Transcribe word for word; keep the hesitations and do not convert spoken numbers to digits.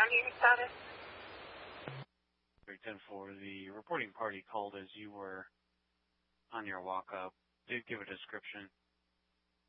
ground unit status. three ten four, the reporting party called as you were on your walk up. Did give a description